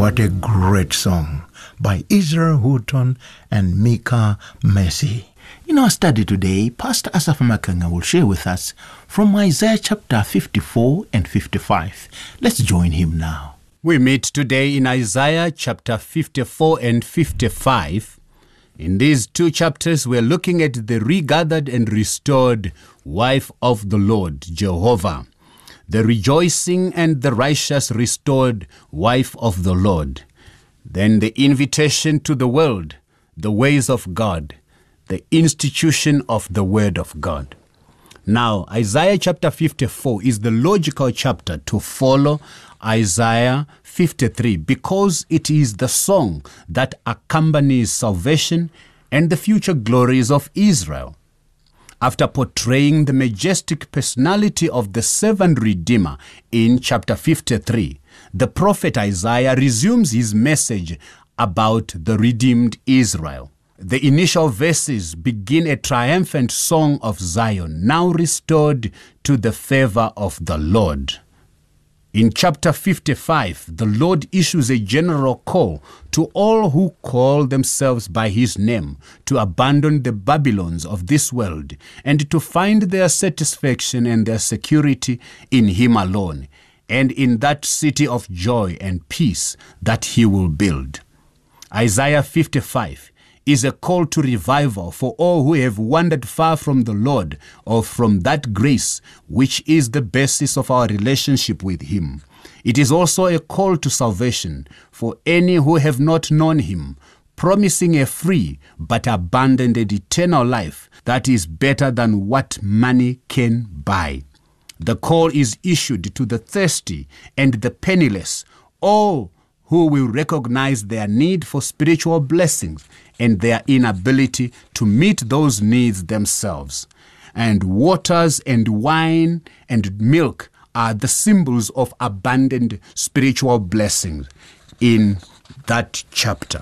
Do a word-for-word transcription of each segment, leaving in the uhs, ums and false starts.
What a great song by Israel Houghton and Mika Mercy. In our study today, Pastor Asaph Makanga will share with us from Isaiah chapter fifty-four and fifty-five. Let's join him now. We meet today in Isaiah chapter fifty-four and fifty-five. In these two chapters, we're looking at the regathered and restored wife of the Lord, Jehovah. The rejoicing and the righteous restored wife of the Lord. Then the invitation to the world, the ways of God, the institution of the word of God. Now, Isaiah chapter fifty-four is the logical chapter to follow Isaiah fifty-three because it is the song that accompanies salvation and the future glories of Israel. After portraying the majestic personality of the servant Redeemer in chapter fifty-three, the prophet Isaiah resumes his message about the redeemed Israel. The initial verses begin a triumphant song of Zion, now restored to the favor of the Lord. In chapter fifty-five, the Lord issues a general call to all who call themselves by his name to abandon the Babylons of this world and to find their satisfaction and their security in him alone and in that city of joy and peace that he will build. Isaiah fifty-five is a call to revival for all who have wandered far from the Lord or from that grace which is the basis of our relationship with him. It is also a call to salvation for any who have not known him, promising a free but abundant and eternal life that is better than what money can buy. The call is issued to the thirsty and the penniless, all who will recognize their need for spiritual blessings and their inability to meet those needs themselves. And waters and wine and milk are the symbols of abundant spiritual blessings in that chapter.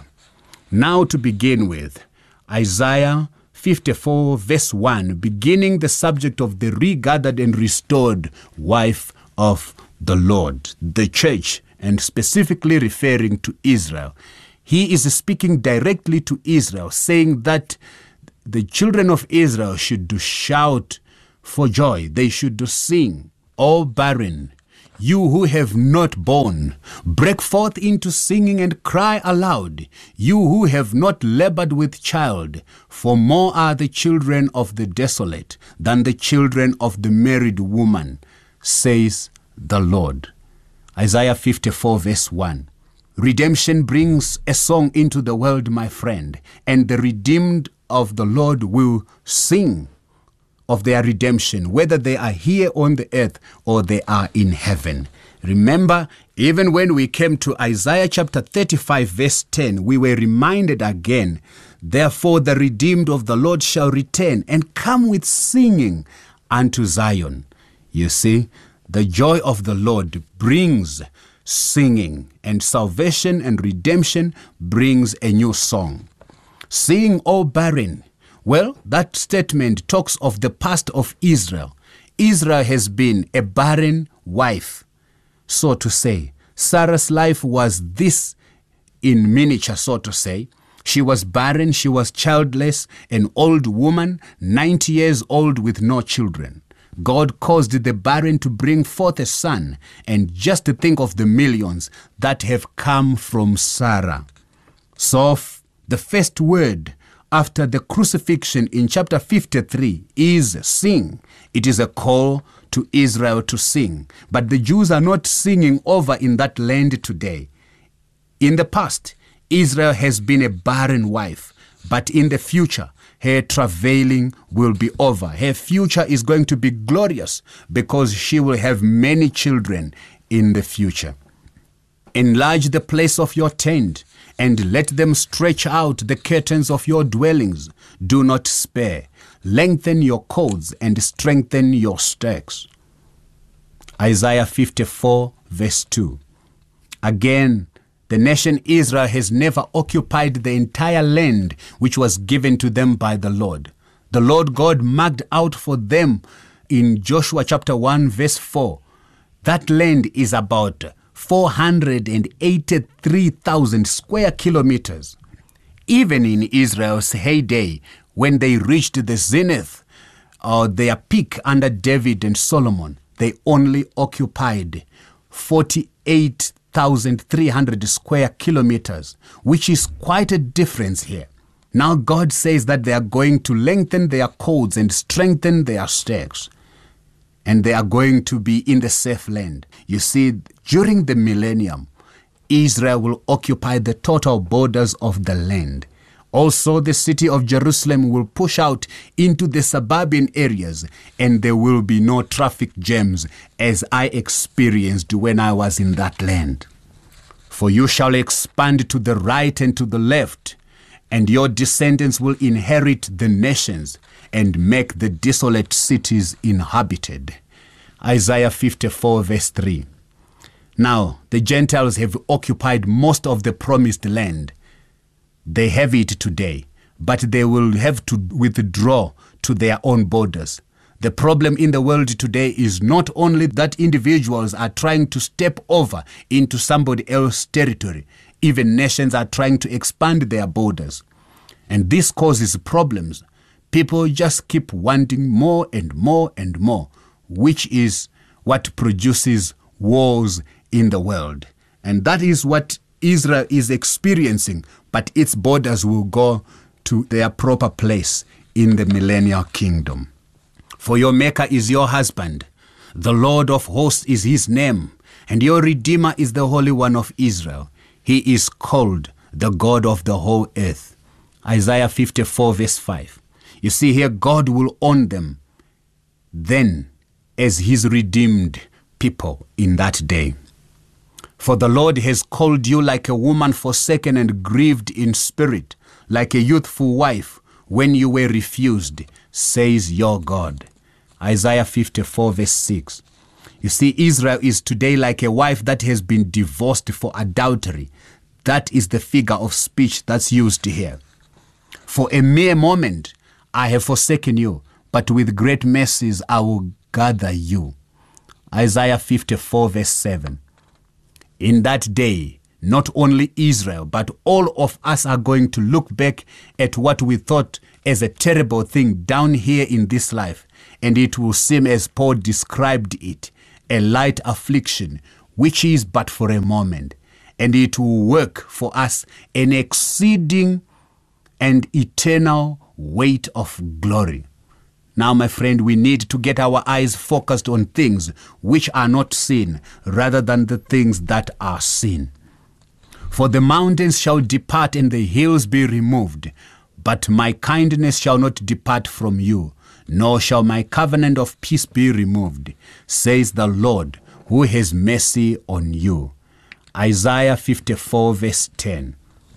Now to begin with, Isaiah fifty-four verse one, beginning the subject of the regathered and restored wife of the Lord, the church, and specifically referring to Israel. He is speaking directly to Israel, saying that the children of Israel should do shout for joy. They should do sing. O barren, you who have not borne, break forth into singing and cry aloud. You who have not labored with child, for more are the children of the desolate than the children of the married woman, says the Lord. Isaiah fifty-four verse one. Redemption brings a song into the world, my friend, and the redeemed of the Lord will sing of their redemption, whether they are here on the earth or they are in heaven. Remember, even when we came to Isaiah chapter thirty-five verse ten, we were reminded again, therefore the redeemed of the Lord shall return and come with singing unto Zion. You see, the joy of the Lord brings singing, and salvation and redemption brings a new song. Sing, O barren. Well, that statement talks of the past of Israel. Israel has been a barren wife, so to say. Sarah's life was this in miniature, so to say. She was barren, she was childless, an old woman, ninety years old with no children. God caused the barren to bring forth a son, and just to think of the millions that have come from Sarah. So the first word after the crucifixion in chapter fifty-three is sing. It is a call to Israel to sing. But the Jews are not singing over in that land today. In the past, Israel has been a barren wife, but in the future, her travailing will be over. Her future is going to be glorious because she will have many children in the future. Enlarge the place of your tent and let them stretch out the curtains of your dwellings. Do not spare. Lengthen your cords and strengthen your stakes. Isaiah fifty-four verse two. Again, the nation Israel has never occupied the entire land which was given to them by the Lord. The Lord God marked out for them in Joshua chapter one verse four. That land is about four hundred eighty-three thousand square kilometers. Even in Israel's heyday, when they reached the zenith or their peak under David and Solomon, they only occupied forty-eight thousand three hundred square kilometers, which is quite a difference here. Now God says that they are going to lengthen their cords and strengthen their stakes, and they are going to be in the safe land. You see, during the millennium, Israel will occupy the total borders of the land. Also, the city of Jerusalem will push out into the suburban areas, and there will be no traffic jams as I experienced when I was in that land. For you shall expand to the right and to the left, and your descendants will inherit the nations and make the desolate cities inhabited. Isaiah fifty-four verse three. Now, the Gentiles have occupied most of the promised land. They have it today, but they will have to withdraw to their own borders. The problem in the world today is not only that individuals are trying to step over into somebody else's territory. Even nations are trying to expand their borders. And this causes problems. People just keep wanting more and more and more, which is what produces wars in the world. And that is what Israel is experiencing, but its borders will go to their proper place in the millennial kingdom. For your Maker is your husband, the Lord of hosts is his name, and your Redeemer is the Holy One of Israel. He is called the God of the whole earth. Isaiah fifty-four verse five. You see here, God will own them then as his redeemed people in that day. For the Lord has called you like a woman forsaken and grieved in spirit, like a youthful wife when you were refused, says your God. Isaiah fifty-four verse six. You see, Israel is today like a wife that has been divorced for adultery. That is the figure of speech that's used here. For a mere moment I have forsaken you, but with great mercies I will gather you. Isaiah fifty-four verse seven. In that day, not only Israel, but all of us are going to look back at what we thought as a terrible thing down here in this life, and it will seem, as Paul described it, a light affliction, which is but for a moment, and it will work for us an exceeding and eternal weight of glory. Now, my friend, we need to get our eyes focused on things which are not seen, rather than the things that are seen. For the mountains shall depart and the hills be removed, but my kindness shall not depart from you, nor shall my covenant of peace be removed, says the Lord, who has mercy on you. Isaiah fifty-four verse ten.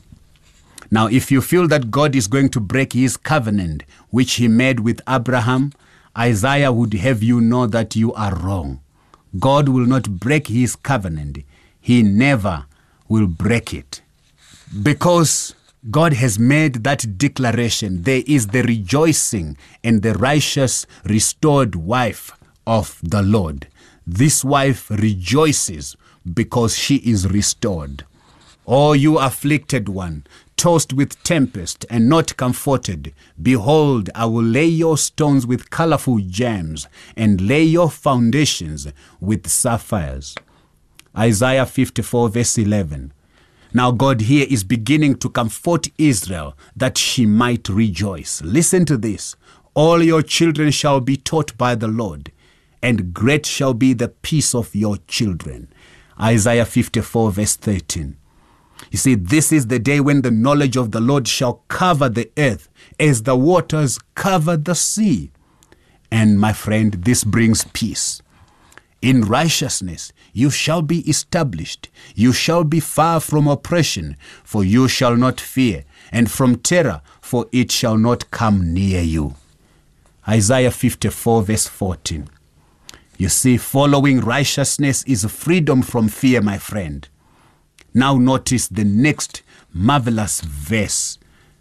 Now, if you feel that God is going to break his covenant, which he made with Abraham, Isaiah would have you know that you are wrong. God will not break his covenant. He never will break it. Because God has made that declaration, there is the rejoicing and the righteous restored wife of the Lord. This wife rejoices because she is restored. O you afflicted one, tossed with tempest and not comforted, behold, I will lay your stones with colorful gems and lay your foundations with sapphires. Isaiah fifty-four verse eleven. Now God here is beginning to comfort Israel that she might rejoice. Listen to this. All your children shall be taught by the Lord, and great shall be the peace of your children. Isaiah fifty-four verse thirteen. You see, this is the day when the knowledge of the Lord shall cover the earth as the waters cover the sea. And my friend, this brings peace. In righteousness you shall be established. You shall be far from oppression, for you shall not fear, and from terror, for it shall not come near you. Isaiah fifty-four verse fourteen. You see, following righteousness is freedom from fear, my friend. Now notice the next marvelous verse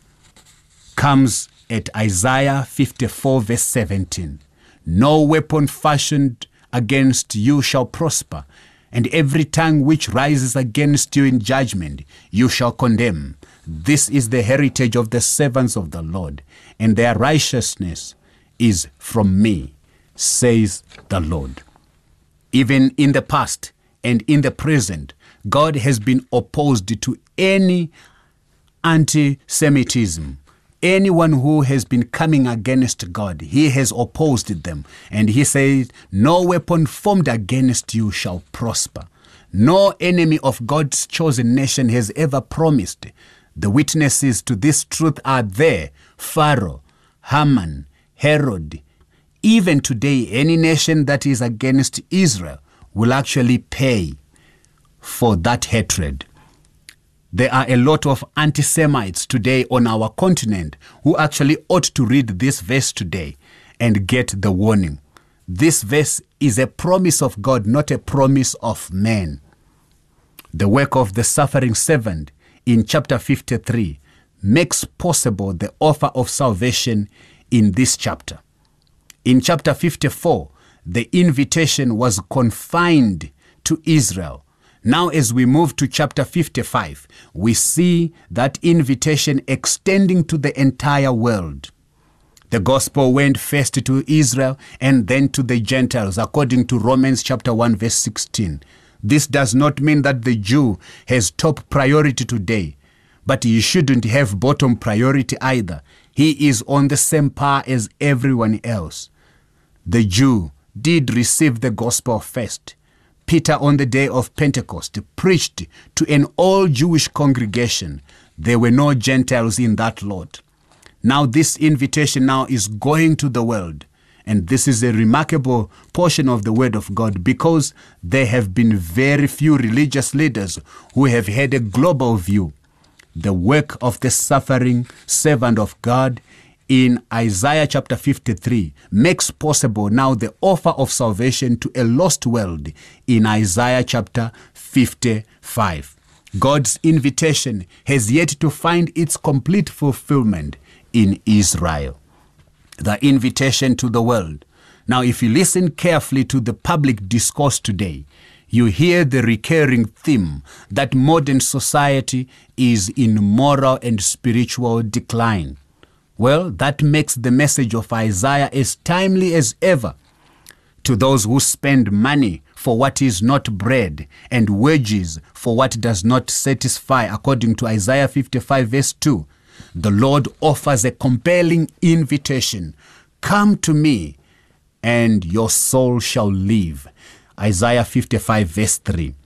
comes at Isaiah fifty-four verse seventeen. No weapon fashioned against you shall prosper, and every tongue which rises against you in judgment you shall condemn. This is the heritage of the servants of the Lord, and their righteousness is from me, says the Lord. Even in the past and in the present, God has been opposed to any anti-Semitism. Anyone who has been coming against God, he has opposed them. And he says, no weapon formed against you shall prosper. No enemy of God's chosen nation has ever promised. The witnesses to this truth are there: Pharaoh, Haman, Herod. Even today, any nation that is against Israel will actually pay for that hatred. There are a lot of anti-Semites today on our continent who actually ought to read this verse today and get the warning. This verse is a promise of God, not a promise of man. The work of the suffering servant in chapter fifty-three makes possible the offer of salvation in this chapter. In chapter fifty-four, the invitation was confined to Israel. Now, as we move to chapter fifty-five, we see that invitation extending to the entire world. The gospel went first to Israel and then to the Gentiles, according to Romans chapter one, verse sixteen. This does not mean that the Jew has top priority today, but he shouldn't have bottom priority either. He is on the same par as everyone else. The Jew did receive the gospel first. Peter, on the day of Pentecost, preached to an all-Jewish congregation. There were no Gentiles in that lot. Now this invitation now is going to the world. And this is a remarkable portion of the word of God, because there have been very few religious leaders who have had a global view. The work of the suffering servant of God in Isaiah chapter fifty-three makes possible now the offer of salvation to a lost world in Isaiah chapter fifty-five. God's invitation has yet to find its complete fulfillment in Israel. The invitation to the world. Now, if you listen carefully to the public discourse today, you hear the recurring theme that modern society is in moral and spiritual decline. Well, that makes the message of Isaiah as timely as ever. To those who spend money for what is not bread and wages for what does not satisfy, according to Isaiah fifty-five verse two, the Lord offers a compelling invitation. Come to me, and your soul shall live. Isaiah fifty-five verse three.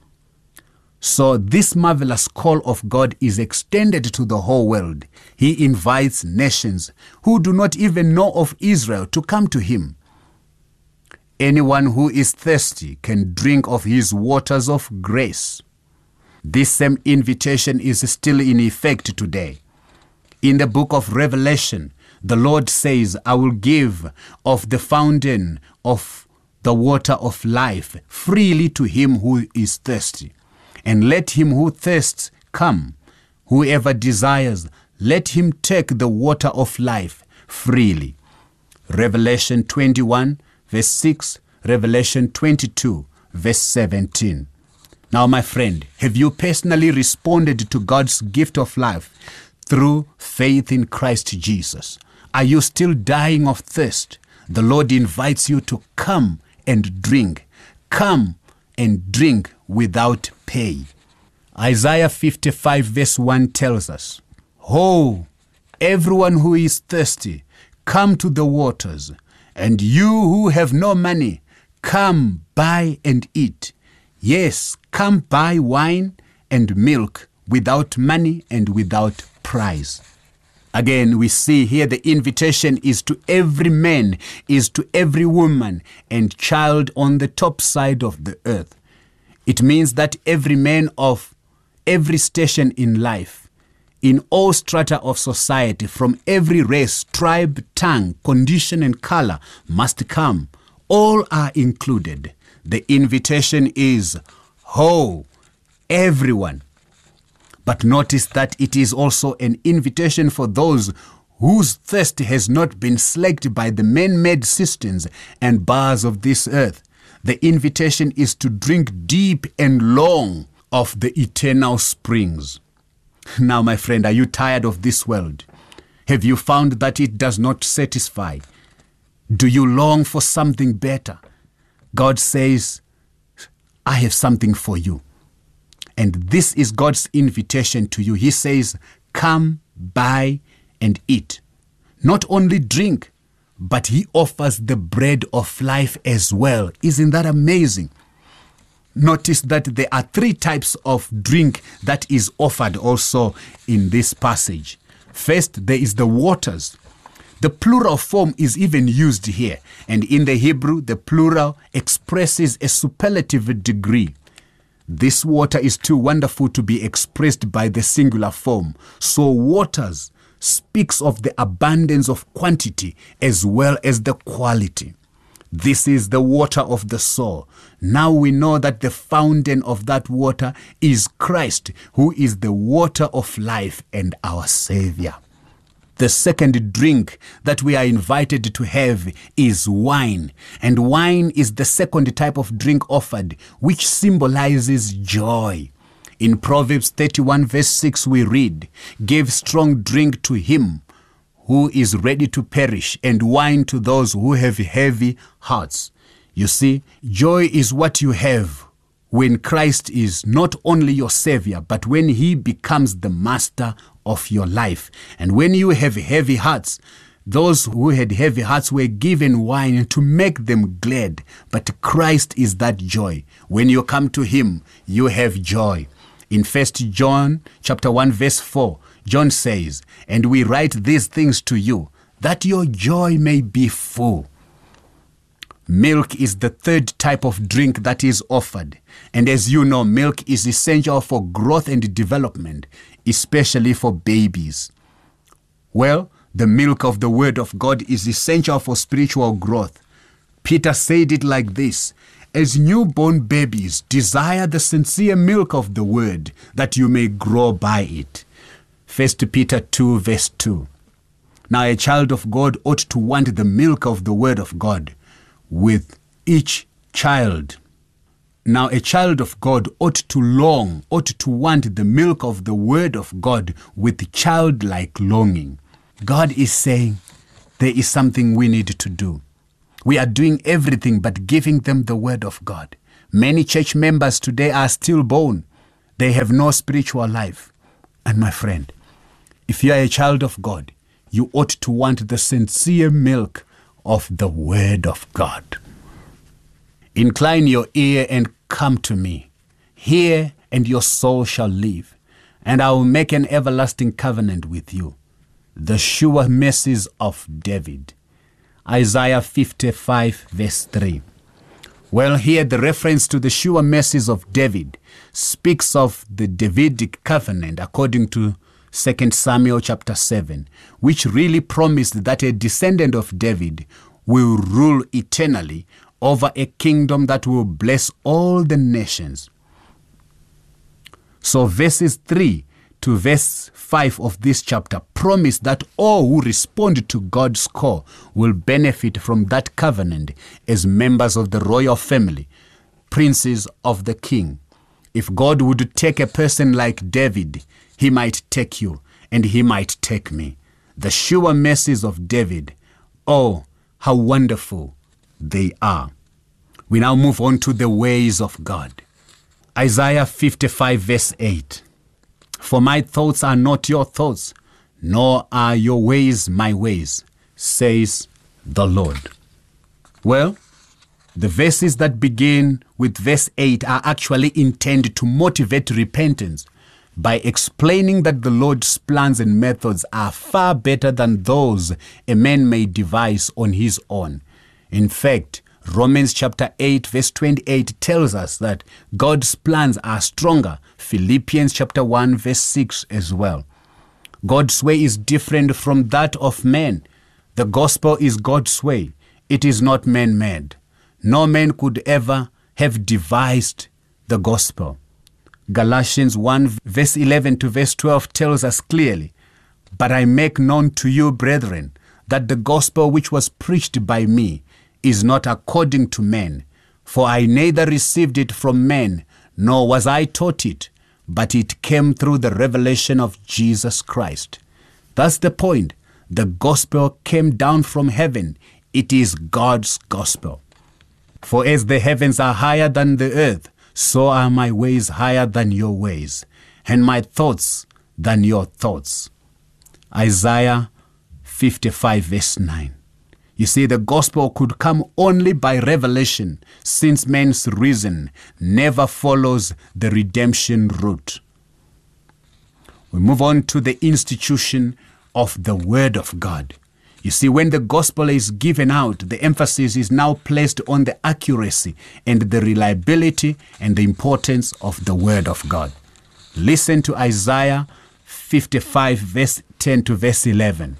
So this marvelous call of God is extended to the whole world. He invites nations who do not even know of Israel to come to him. Anyone who is thirsty can drink of his waters of grace. This same invitation is still in effect today. In the book of Revelation, the Lord says, I will give of the fountain of the water of life freely to him who is thirsty. And let him who thirsts come. Whoever desires, let him take the water of life freely. Revelation twenty-one, verse six, Revelation twenty-two, verse seventeen. Now, my friend, have you personally responded to God's gift of life through faith in Christ Jesus? Are you still dying of thirst? The Lord invites you to come and drink. Come and drink without pay. Isaiah fifty-five verse one tells us, Ho, everyone who is thirsty, come to the waters, and you who have no money, come buy and eat. Yes, come buy wine and milk without money and without price. Again, we see here the invitation is to every man, is to every woman and child on the top side of the earth. It means that every man of every station in life, in all strata of society, from every race, tribe, tongue, condition, and color, must come. All are included. The invitation is, ho, everyone. But notice that it is also an invitation for those whose thirst has not been slaked by the man-made cisterns and bars of this earth. The invitation is to drink deep and long of the eternal springs. Now, my friend, are you tired of this world? Have you found that it does not satisfy? Do you long for something better? God says, I have something for you. And this is God's invitation to you. He says, come, buy, and eat. Not only drink, but he offers the bread of life as well. Isn't that amazing? Notice that there are three types of drink that is offered also in this passage. First, there is the waters. The plural form is even used here. And in the Hebrew, the plural expresses a superlative degree. This water is too wonderful to be expressed by the singular form. So waters speaks of the abundance of quantity as well as the quality. This is the water of the soul. Now we know that the fountain of that water is Christ, who is the water of life and our Savior. The second drink that we are invited to have is wine. And wine is the second type of drink offered, which symbolizes joy. In Proverbs thirty-one verse six we read, give strong drink to him who is ready to perish, and wine to those who have heavy hearts. You see, joy is what you have when Christ is not only your Savior, but when he becomes the master of your life. And when you have heavy hearts, those who had heavy hearts were given wine to make them glad. But Christ is that joy. When you come to him, you have joy. In First John chapter one verse four, John says, and we write these things to you, that your joy may be full. Milk is the third type of drink that is offered. And as you know, milk is essential for growth and development, especially for babies. Well, the milk of the Word of God is essential for spiritual growth. Peter said it like this, as newborn babies, desire the sincere milk of the Word, that you may grow by it. First Peter two verse two. Now a child of God ought to want the milk of the Word of God with each child. Now a child of God ought to long, ought to want the milk of the Word of God with childlike longing. God is saying there is something we need to do. We are doing everything but giving them the Word of God. Many church members today are stillborn. They have no spiritual life. And my friend, if you are a child of God, you ought to want the sincere milk of the Word of God. Incline your ear and come to me. Hear, and your soul shall live, and I will make an everlasting covenant with you. The sure mercies of David. Isaiah fifty-five verse three. Well, here the reference to the sure mercies of David speaks of the Davidic covenant according to Second Samuel chapter seven, which really promised that a descendant of David will rule eternally over a kingdom that will bless all the nations. So verses three to verse five of this chapter promise that all who respond to God's call will benefit from that covenant as members of the royal family, princes of the king. If God would take a person like David, he might take you and he might take me. The sure mercies of David, oh, how wonderful they are. We now move on to the ways of God. Isaiah fifty-five verse eight. For my thoughts are not your thoughts, nor are your ways my ways, says the Lord. Well, the verses that begin with verse eight are actually intended to motivate repentance by explaining that the Lord's plans and methods are far better than those a man may devise on his own. In fact, Romans chapter eight verse twenty-eight tells us that God's plans are stronger. Philippians chapter one verse six as well. God's way is different from that of man. The gospel is God's way. It is not man-made. No man could ever have devised the gospel. Galatians one verse eleven to verse twelve tells us clearly, but I make known to you, brethren, that the gospel which was preached by me is not according to men, For I neither received it from men, nor was I taught it, but it came through the revelation of Jesus Christ. That's the point. The gospel came down from heaven. It is God's gospel. For as the heavens are higher than the earth, so are my ways higher than your ways, and my thoughts than your thoughts. Isaiah fifty-five verse nine. You see, the gospel could come only by revelation, since man's reason never follows the redemption route. We move on to the institution of the Word of God. You see, when the gospel is given out, the emphasis is now placed on the accuracy and the reliability and the importance of the Word of God. Listen to Isaiah fifty-five verse ten to verse eleven.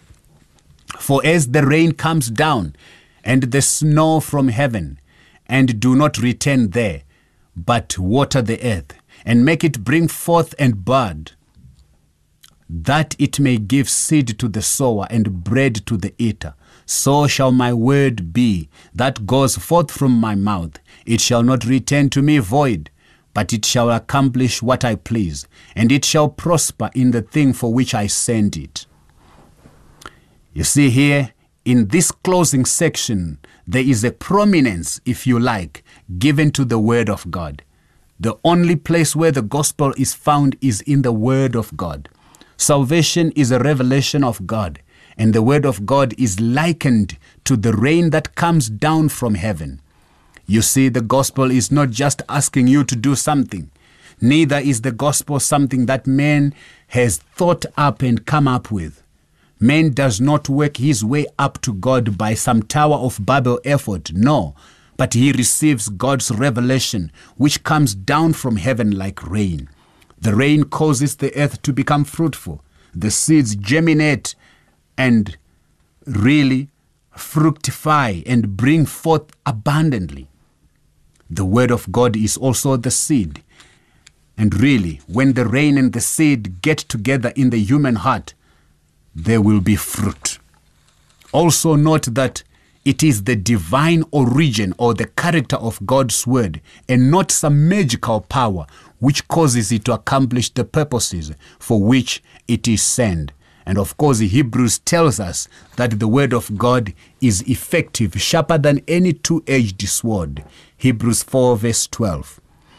For as the rain comes down and the snow from heaven, and do not return there, but water the earth, and make it bring forth and bud, that it may give seed to the sower and bread to the eater, so shall my word be that goes forth from my mouth. It shall not return to me void, but it shall accomplish what I please, and it shall prosper in the thing for which I sent it. You see here, in this closing section, there is a prominence, if you like, given to the Word of God. The only place where the gospel is found is in the Word of God. Salvation is a revelation of God, and the Word of God is likened to the rain that comes down from heaven. You see, the gospel is not just asking you to do something. Neither is the gospel something that man has thought up and come up with. Man does not work his way up to God by some Tower of Babel effort, no, but he receives God's revelation, which comes down from heaven like rain. The rain causes the earth to become fruitful. The seeds germinate and really fructify and bring forth abundantly. The Word of God is also the seed. And really, when the rain and the seed get together in the human heart, there will be fruit. Also note that it is the divine origin or the character of God's word and not some magical power which causes it to accomplish the purposes for which it is sent. And of course, Hebrews tells us that the word of God is effective, sharper than any two-edged sword. Hebrews four verse twelve.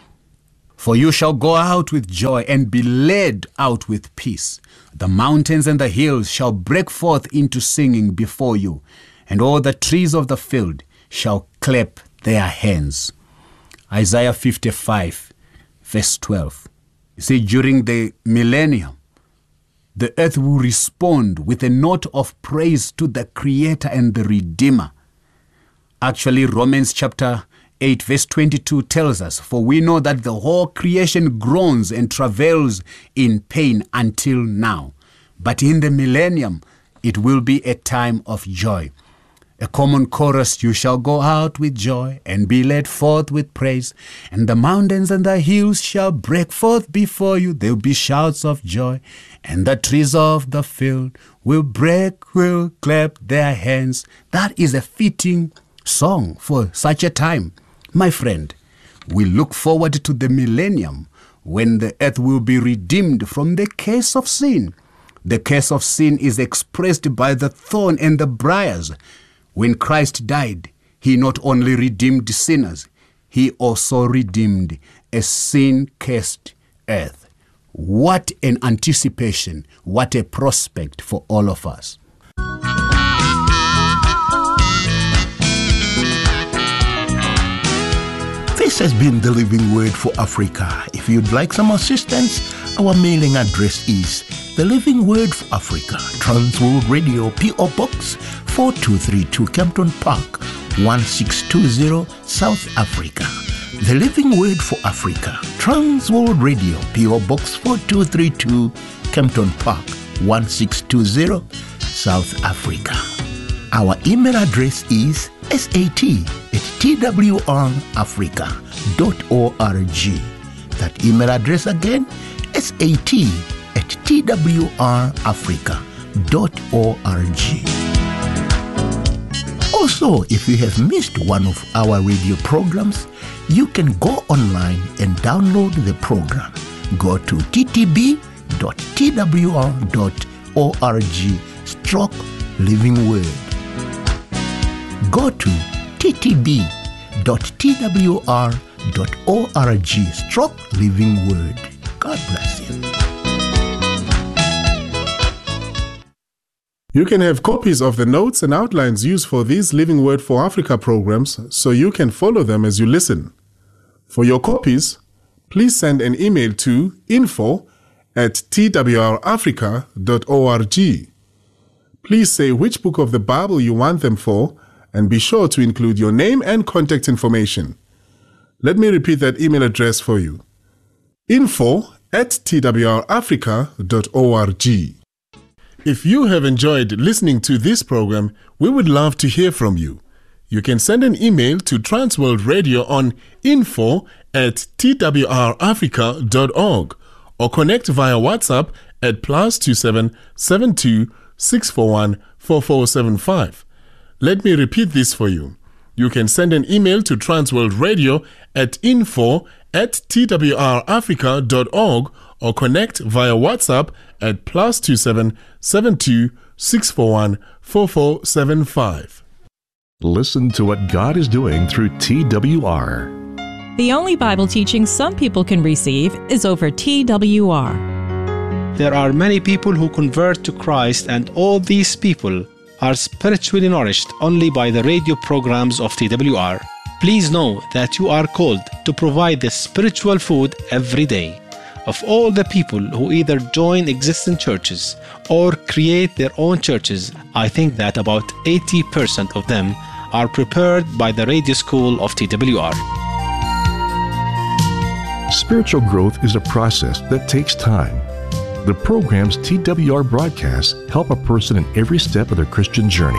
For you shall go out with joy and be led out with peace. The mountains and the hills shall break forth into singing before you, and all the trees of the field shall clap their hands. Isaiah fifty-five, verse twelve. You see, during the millennium, the earth will respond with a note of praise to the Creator and the Redeemer. Actually, Romans chapter eight verse twenty-two tells us, for we know that the whole creation groans and travails in pain until now. But in the millennium, it will be a time of joy. A common chorus, you shall go out with joy and be led forth with praise, and the mountains and the hills shall break forth before you. There will be shouts of joy, and the trees of the field will break, will clap their hands. That is a fitting song for such a time. My friend, we look forward to the millennium when the earth will be redeemed from the curse of sin. The curse of sin is expressed by the thorn and the briars. When Christ died, he not only redeemed sinners, he also redeemed a sin-cursed earth. What an anticipation, what a prospect for all of us. This has been the Living Word for Africa. If you'd like some assistance, our mailing address is The Living Word for Africa, Transworld Radio, P O Box four two three two, Kempton Park, one six two zero, South Africa. The Living Word for Africa, Transworld Radio, P O Box four two three two, Kempton Park, one six two zero, South Africa. Our email address is sat at t w r africa dot org. That email address again, sat at t w r africa dot org. Also, if you have missed one of our radio programs, you can go online and download the program. Go to t t b dot t w r dot org stroke living word. Go to t t b dot t w r dot org stroke living word. God bless you. You can have copies of the notes and outlines used for these Living Word for Africa programs so you can follow them as you listen. For your copies, please send an email to info at t w r africa dot org. Please say which book of the Bible you want them for and be sure to include your name and contact information. Let me repeat that email address for you. info at t w r africa dot org. If you have enjoyed listening to this program, we would love to hear from you. You can send an email to Transworld Radio on info at t w r africa dot org or connect via WhatsApp at plus two seven seven two six four one four four seven five. Let me repeat this for you. You can send an email to Transworld Radio at info at t w r africa dot org or connect via WhatsApp at plus two seven seven two six four one four four seven five. Listen to what God is doing through T W R. The only Bible teaching some people can receive is over T W R. There are many people who convert to Christ, and all these people are spiritually nourished only by the radio programs of T W R. Please know that you are called to provide the spiritual food every day. Of all the people who either join existing churches or create their own churches, I think that about eighty percent of them are prepared by the radio school of T W R. Spiritual growth is a process that takes time. The programs T W R broadcasts help a person in every step of their Christian journey.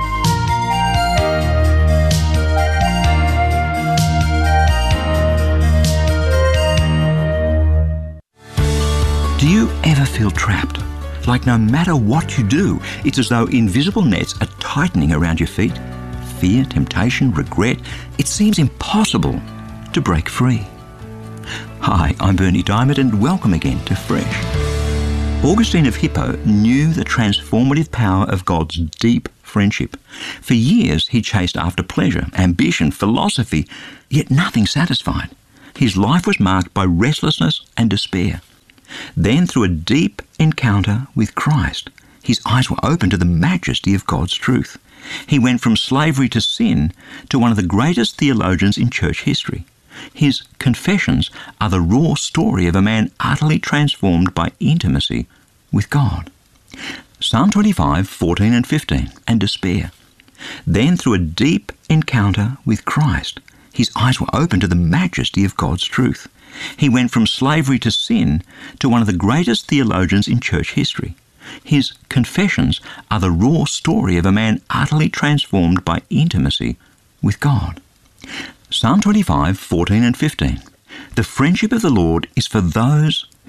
Do you ever feel trapped? Like no matter what you do, it's as though invisible nets are tightening around your feet? Fear, temptation, regret, it seems impossible to break free. Hi, I'm Bernie Diamond and welcome again to Fresh. Augustine of Hippo knew the transformative power of God's deep friendship. For years he chased after pleasure, ambition, philosophy, yet nothing satisfied. His life was marked by restlessness and despair. Then, through a deep encounter with Christ, his eyes were opened to the majesty of God's truth. He went from slavery to sin to one of the greatest theologians in church history. His Confessions are the raw story of a man utterly transformed by intimacy with God. Psalm twenty-five, fourteen and fifteen, and despair. Then, through a deep encounter with Christ, his eyes were opened to the majesty of God's truth. He went from slavery to sin to one of the greatest theologians in church history. His Confessions are the raw story of a man utterly transformed by intimacy with God. Psalm twenty-five, fourteen and fifteen. The friendship of the Lord is for those